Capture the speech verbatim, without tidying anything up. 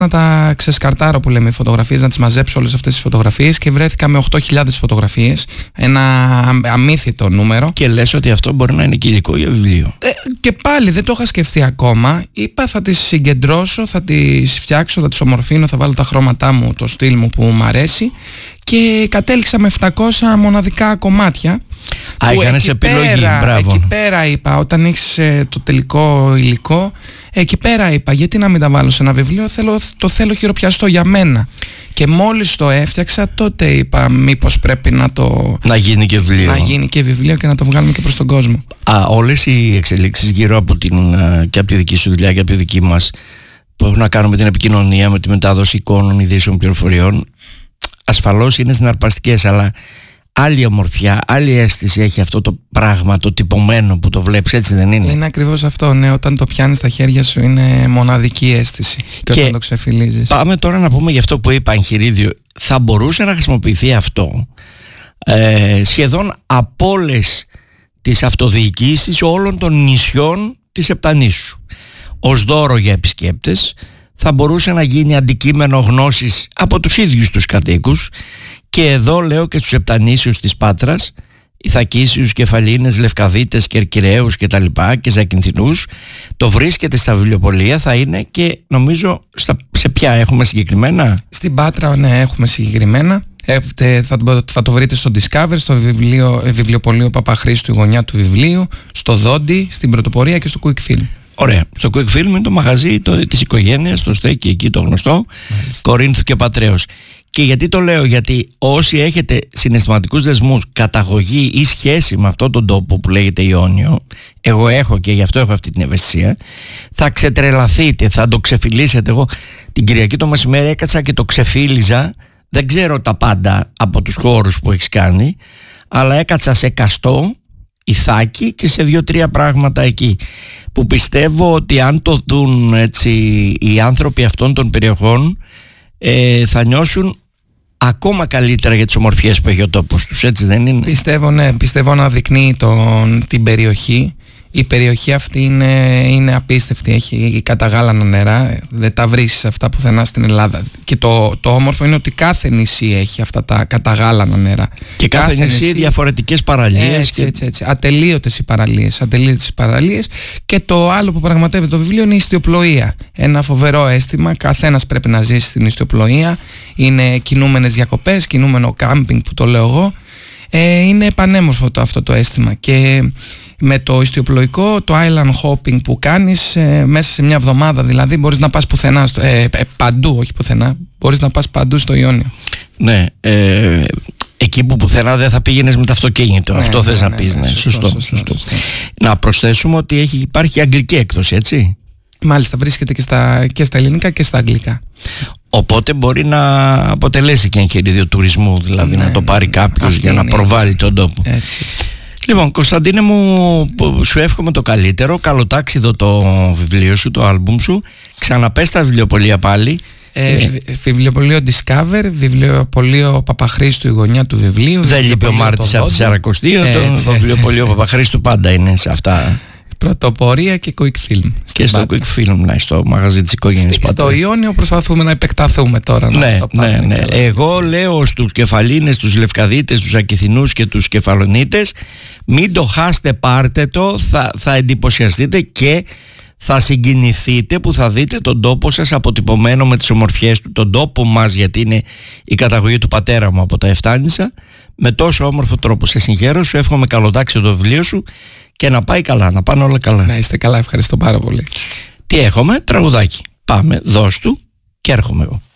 να τα ξεσκαρτάρω που λέμε οι φωτογραφίες, να τις μαζέψω όλες αυτές τις φωτογραφίες και βρέθηκα με οκτώ χιλιάδες φωτογραφίες, ένα αμύθιτο νούμερο. Και λες ότι αυτό μπορεί να είναι και υλικό για βιβλίο. Ε, και πάλι δεν το είχα σκεφτεί ακόμα. Είπα θα τις συγκεντρώσω, θα τις φτιάξω, θα τις ομορφύνω, θα βάλω τα χρώματά μου, το στυλ μου που μου αρέσει και κατέληξα με επτακόσια μοναδικά κομμάτια. Α, έκανες επιλογή, πέρα, μπράβο. Εκεί πέρα είπα, όταν έχεις ε, το τελικό υλικό, εκεί πέρα είπα, γιατί να μην τα βάλω σε ένα βιβλίο, θέλω, το θέλω χειροπιαστό για μένα. Και μόλις το έφτιαξα, τότε είπα, μήπως πρέπει να το... Να γίνει και βιβλίο. Να γίνει και βιβλίο και να το βγάλουμε και προς τον κόσμο. Α, όλες οι εξελίξεις γύρω από την, και από τη δική σου δουλειά και από τη δική μας, που έχουν να κάνουν με την επικοινωνία, με τη μετάδοση εικόνων, ειδήσεων, πληροφοριών, ασφαλώς είναι συναρπαστικές, αλλά άλλη ομορφιά, άλλη αίσθηση έχει αυτό το πράγμα, το τυπωμένο που το βλέπεις, έτσι δεν είναι? Είναι ακριβώς αυτό, ναι, όταν το πιάνεις στα χέρια σου είναι μοναδική αίσθηση και, και όταν το ξεφυλίζεις. Πάμε τώρα να πούμε για αυτό που είπα, εγχειρίδιο. Θα μπορούσε να χρησιμοποιηθεί αυτό ε, σχεδόν από όλες τις αυτοδιοικήσεις όλων των νησιών της Επτανήσου. Ως δώρο για επισκέπτες, θα μπορούσε να γίνει αντικείμενο γνώσης από τους ίδιους τους κατοίκους. Και εδώ λέω και στους Επτανήσιους της Πάτρας, Ιθακίσιους, Κεφαλίνες, Λευκαδίτες, Κερκυραίους και τα λοιπά και Ζακυνθινούς, το βρίσκεται στα βιβλιοπωλεία, θα είναι και νομίζω στα, σε ποια έχουμε συγκεκριμένα? Στην Πάτρα, ναι, έχουμε συγκεκριμένα. Ε, θα, θα το βρείτε στο Discover, στο βιβλίο, βιβλιοπωλείο Παπαχρήστου, η γωνιά του βιβλίου, στο Δόντι, στην Πρωτοπορία και στο Quick Film. Ωραία. Στο Quick Film είναι το μαγαζί το, της οικογένειας, το στέκει εκεί το γνωστό, Μάλιστα. Κορίνθου και Πατρέως. Και γιατί το λέω? Γιατί όσοι έχετε συναισθηματικούς δεσμούς, καταγωγή ή σχέση με αυτόν τον τόπο που λέγεται Ιόνιο, εγώ έχω και γι' αυτό έχω αυτή την ευαισθησία, θα ξετρελαθείτε, θα το ξεφυλίσετε. Εγώ την Κυριακή το μεσημέρι έκατσα και το ξεφύλιζα. Δεν ξέρω τα πάντα από τους χώρους που έχεις κάνει, αλλά έκατσα σε Καστό, Ιθάκη και σε δύο-τρία πράγματα εκεί που πιστεύω ότι αν το δουν έτσι οι άνθρωποι αυτών των περιοχών, ε, θα νιώσουν ακόμα καλύτερα για τις ομορφιές που έχει ο τόπος τους, έτσι δεν είναι? Πιστεύω, ναι, πιστεύω να δεικνύει τον, την περιοχή. Η περιοχή αυτή είναι, είναι απίστευτη, έχει καταγάλανα νερά, δεν τα βρίσκεις αυτά πουθενά στην Ελλάδα. Και το, το όμορφο είναι ότι κάθε νησί έχει αυτά τα καταγάλανα νερά. Και κάθε, κάθε νησί, νησί διαφορετικές παραλίες. Έτσι, και... έτσι, έτσι. Ατελείωτες οι παραλίες, ατελείωτες οι παραλίες. Και το άλλο που πραγματεύεται το βιβλίο είναι η ιστιοπλοεία. Ένα φοβερό αίσθημα, καθένας πρέπει να ζήσει στην ιστιοπλοεία. Είναι κινούμενες διακοπές, κινούμενο κάμπινγκ που το λέω εγώ. Ε, είναι πανέμορφο το, αυτό το αίσθημα. Και με το ιστιοπλοϊκό, το island hopping που κάνεις ε, μέσα σε μια εβδομάδα, δηλαδή μπορείς να πας πουθενά, στο, ε, ε, παντού, όχι πουθενά, μπορείς να πας παντού στο Ιόνιο. Ναι, ε, εκεί που πουθενά δεν θα πήγαινες με το αυτοκίνητο, ναι, αυτό ναι, θες ναι, να πεις, ναι, ναι, σωστό, σωστό, σωστό, σωστό. σωστό. Να προσθέσουμε ότι έχει, υπάρχει αγγλική έκδοση, έτσι? Μάλιστα, βρίσκεται και στα, και στα ελληνικά και στα αγγλικά. Οπότε μπορεί να αποτελέσει και εγχειρίδιο τουρισμού, δηλαδή ναι, να το πάρει κάποιος για να προβάλλει τον τόπο. Έτσι, έτσι. Λοιπόν, Κωνσταντίνε μου, σου εύχομαι το καλύτερο. Καλοτάξιδο το βιβλίο σου, το άλμπουμ σου. Ξαναπες τα βιβλιοπωλεία πάλι. Ε, ε, βιβλιοπωλείο Discover, βιβλιοπωλείο Παπαχρήστου, η γωνιά του βιβλίου. Δεν λείπει ο Μάρτης από τη Σαρακοστία. Το βιβλιοπωλείο Παπαχρήστου πάντα είναι σε αυτά. Πρωτοπορία και Quick Film. Και στο Quick Film, ναι, στο μαγαζί της οικογένειας Πατρέως. Στο Ιόνιο προσπαθούμε να επεκταθούμε τώρα. Ναι, να ναι, ναι. Εγώ λέω στους Κεφαλίνες, τους Λευκαδίτες, τους Ακηθινούς και τους Κεφαλονίτες, μην το χάσετε, πάρτε το, θα, θα εντυπωσιαστείτε και θα συγκινηθείτε που θα δείτε τον τόπο σας αποτυπωμένο με τις ομορφιές του, τον τόπο μας, γιατί είναι η καταγωγή του πατέρα μου από τα Εφτάνησα, με τόσο όμορφο τρόπο. Σε συγχαίρω, σου εύχομαι καλοτάξιο το βιβλίο σου και να πάει καλά, να πάνε όλα καλά. Να είστε καλά, ευχαριστώ πάρα πολύ. Τι έχουμε? Τραγουδάκι. Πάμε, δώσ' του και έρχομαι εγώ.